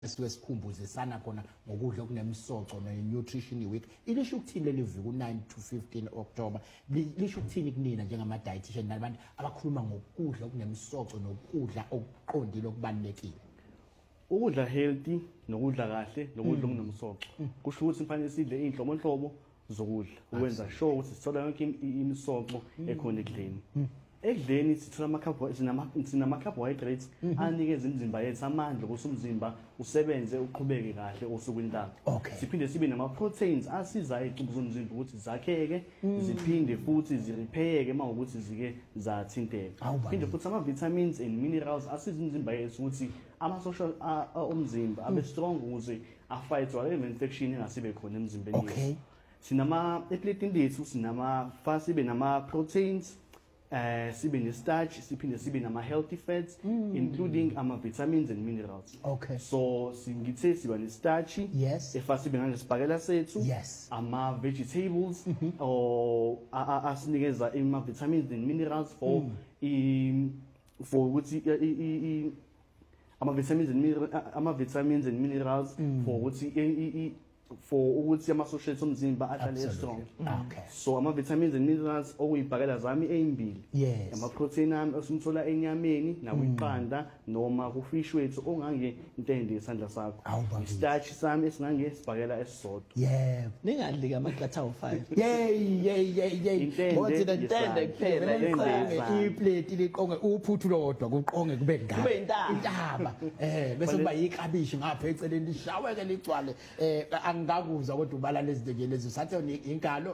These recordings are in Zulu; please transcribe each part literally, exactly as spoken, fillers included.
Sikhumbuze sana khona ngokudla okunemsoco ne-nutrition week ilisho ukuthini leli viki ku-nine to fifteen October lisho ukuthini kunina njengama dietitian nabantu abakhuluma ngokudla okunemsoco nokudla okuqondile okubalekile ukudla healthy nokudla kahle nokudla okunomsoco kusho ukuthi kufanele sidle inhlobo nhlobo zokudla ukwenza sure ukuthi sithola yonke imisoco ekhona ekudleni ekudleni sithola ama-carbohydrates sinama-carbohydrates anikeza imizimba yethu amandla ukuthi umzimba usebenze uqhubeke kahle osukwini labo siphinde sibe nama-proteins asiza izicubu zomzimba ukuthi zakheke ziphinde futhi ziripheyeke uma ukuthi zike zathinteka phinde futhi ama-vitamins and minerals asiza imizimba yethu ukuthi ama-social omzimba abe strong ukuze afight whatever infection engasibe khona emzimbeni yethu sinama epletini lethu sinama sibe nama-proteins Uh, sibe ne-starch, siphinde sibe nama-healthy fats, mm. including ama-vitamins and minerals. Okay. So, singithe siba ne-starch, yes. Efa sibe ngesibhakela sethu, yes. ama-vegetables, mm-hmm. or asinikeza ama-vitamins and minerals for mm. i for ukuthi ama-vitamins and minerals, ama-vitamins and minerals mm. for ukuthi for ukuthi ama-social omzimba ahlale strong. Okay. So ama-vitamins and minerals okuyibhakela zami ezimbili. Yes. Ama-protein ami esimthola enyameni nakwiqanda noma ku-fish wethu ongange intende yesandla sakho. I-starch sami esingange sibhakela esisodwa. Yeah. Ningadli ke amaglatha awu five. Yey yey yey yey. Ngothi intende kuphela iqonge iplate liqonge uphuthu lodwa kuqonge kube ngaba. Kube intaba. Intaba. Eh bese kuba iklabishi ngapha eceleni lishaweke ligcwale eh ngakuzwa kodwa ubala lezi lezi sathi inkalo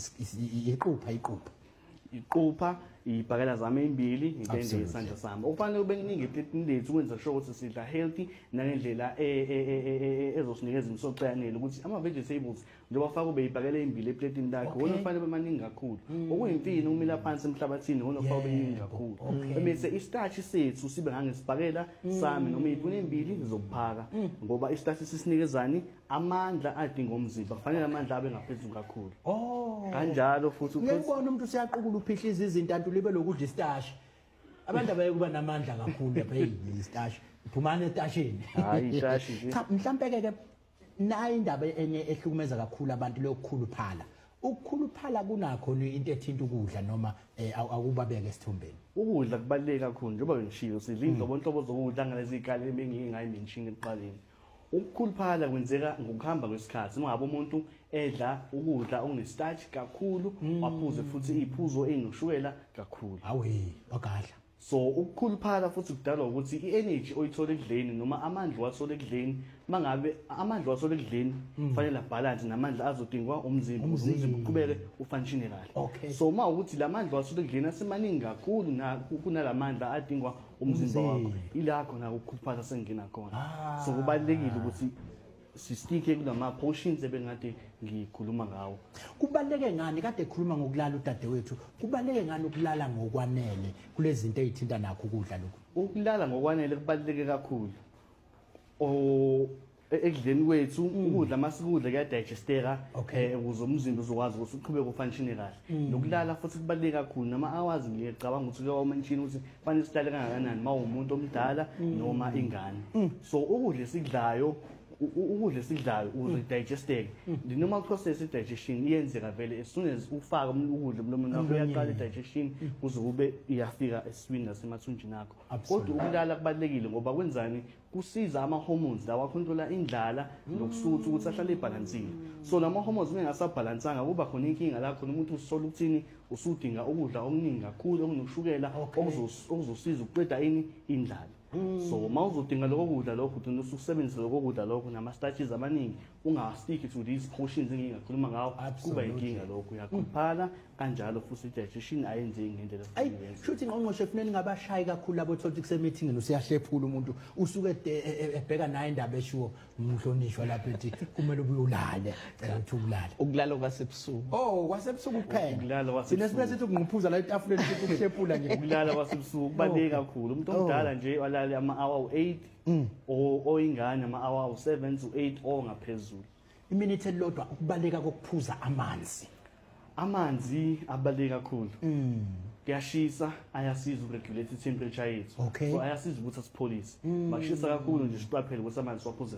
iqupha iqupha iqupha ibhakela zami ezimbili intende yesandla sami okufanele ube kuningi epletini lethu ukwenza sure ukuthi sidla healthy nangendlela ezosinikeza imisoco yanele ukuthi ama-vegetables njengoba faka ube yibhakela ezimbili epletini lakho wona kufanele bemaningi kakhulu okuyimfino ukumila phansi emhlabathini wona kufanele ube yiningi kakhulu bese i-starch sethu sibe ngangesibhakela sami noma iy'puni ezimbili zokuphaka ngoba i-starch sisinikezani amandla adinga umzimba kufanele amandla abe ngaphezulu kakhulu kanjalo futhi ngekona umuntu usiyaqukula uphihliza izinto libe lokudla istashi abantu abaye kuba namandla kakhulu lapha istashi iphumana estashini hayi istashi nje cha mhlambe ke nayi indaba enye ehlukumeza kakhulu abantu lokukhuluphala ukukhuluphala kunakho into ethinta ukudla noma akubabeke esithombeni ukudla kubaluleke kakhulu njengoba ngishilo sidla inhlobo nhlobo zokudla ngalezi ikali ebengingayimishini ekuqaleni ukukhuluphala kwenzeka ngokuhamba kwesikhathi uma ngabe umuntu edla ukudla okunestarch kakhulu waphuze futhi iziphuzo ezinoshukela kakhulu awe wagadla so ukukhuluphala futhi kudalwa ukuthi i-energy oyithola ekudleni noma amandla wathola ekudleni mangabe amandla wathola ekudleni kufanele abalance namandla azodingwa umzimba umzimba uqhubeke ufunctione kahle so uma ukuthi lamandla wathola ekudleni asemaningi kakhulu na kunalamandla adingwa umzimba wakho ila khona ukukhuluphala sengena khona so kubalekile ukuthi sistike kulama portions ebengade ngikhuluma ngawo kubaleke ngani kade ekhuluma ngokulala udadewethu kubaleke ngani ukulala ngokwanele kulezi zinto ezithinta nakho ukudla lokho ukulala ngokwanele kubaleke kakhulu o ekudleni kwethu ukudla masikudla kuyadigesteka ukuze umzimba uzokwazi ukuthi uqhubeke ufunctione kahle nokulala futhi kubaleke kakhulu nama hours ngiyacabanga ukuthi kuyawa mention ukuthi fanele sihlale kangakanani mawumuntu omdala noma ingane so ukudla esikudlayo ukudla esidlayo uze digesteke the normal process of digestion iyenzeka vele as soon as ufaka ukudla emlomeni wakho uyaqala digestion kuze kube iyafika eswini nasemathunjini akho kodwa ukulala kubalekile ngoba kwenzani kusiza ama hormones lawa controller indlala nokusutha ukuthi ahlale ebalancile so lama hormones mengasabalansanga kuba khona inkinga la khona umuntu usola ukuthini usudinga ukudla okuningi kakhulu okunoshukela okuzosiza ukuqeda ini indlala so mawuzodinga lokho kudla lokho udinga ukusebenzisa lokho kudla lokho nama-starches amaningi ungastick to these portions engingakhuluma ngawo kuba inkinga lokho uyakhuphala kanjalo futhi digestion ayenzeki ngendlela efanele shuthi ngqongqoshe kufanele ngabashayi kakhulu labo thothi kusemeeting usiyahlephula umuntu usuke ebheka naye indaba eshiwo umhlonishwa lapha ethi kumele ubuye ulale cela uthi ukulala ukulala kwasebusuku oh kwasebusuku kuphela ukulala kwasebusuku sine sibe ukungiphuza la etafuleni ukuthi ukuhlephula nje ukulala kwasebusuku kubaleke kakhulu umuntu omdala nje walala ama-hour eight o ingane ama-hour seven to eight o ngaphezulu iminute elilodwa ukubaleka kokuphuza amanzi amanzi abaleke kakhulu kuyashisa ayasiza uregulate temperature yethu Okay. so ayasiza ukuthi asipholise makushisa kakhulu nje siqaphele ukuthi amanzi siwaphuze